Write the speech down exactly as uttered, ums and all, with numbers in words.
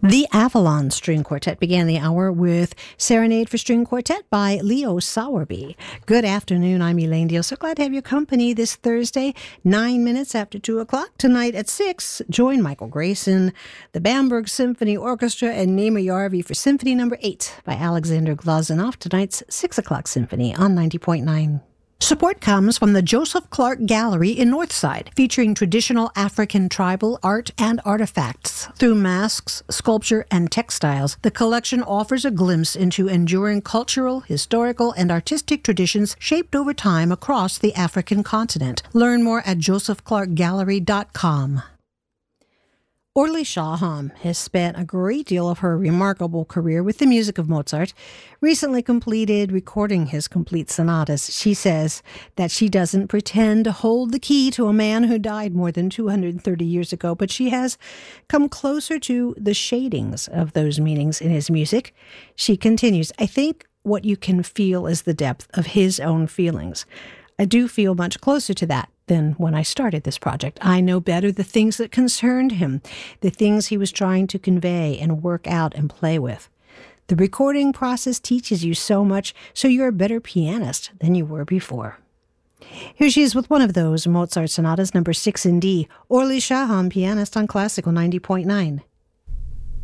The Avalon String Quartet began the hour with Serenade for String Quartet by Leo Sowerby. Good afternoon, I'm Elaine Deal. So glad to have your company this Thursday, nine minutes after two o'clock. Tonight at six, join Michael Grayson, the Bamberg Symphony Orchestra, and Nima Yarvi for Symphony Number eight by Alexander Glazunov, tonight's six o'clock symphony on ninety point nine. Support comes from the Joseph Clark Gallery in Northside, featuring traditional African tribal art and artifacts. Through masks, sculpture, and textiles, the collection offers a glimpse into enduring cultural, historical, and artistic traditions shaped over time across the African continent. Learn more at joseph clark gallery dot com. Orly Shaham has spent a great deal of her remarkable career with the music of Mozart. Recently completed recording his complete sonatas, she says that she doesn't pretend to hold the key to a man who died more than two hundred thirty years ago, but she has come closer to the shadings of those meanings in his music. She continues, I think what you can feel is the depth of his own feelings. I do feel much closer to that than when I started this project. I know better the things that concerned him, the things he was trying to convey and work out and play with. The recording process teaches you so much, so you're a better pianist than you were before. Here she is with one of those Mozart sonatas, number six in D, Orly Shaham, pianist on Classical ninety point nine.